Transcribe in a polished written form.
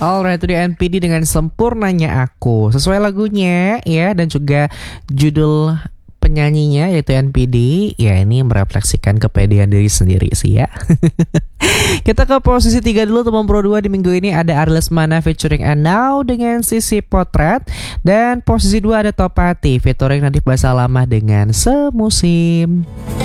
Alright, itu dia NPD dengan Sempurnanya Aku. Sesuai lagunya ya, dan juga judul penyanyinya yaitu NPD. Ya, ini merefleksikan kepedean diri sendiri sih ya. Kita ke posisi 3 dulu teman Pro 2 di minggu ini. Ada Ari Lesmana featuring And Now dengan Sisi Potret. Dan posisi 2 ada Topati featuring Nadif Basalamah dengan Semusim.